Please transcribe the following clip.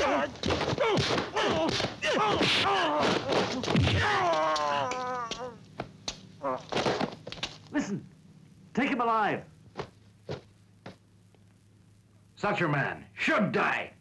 Listen, take him alive. Such a man should die.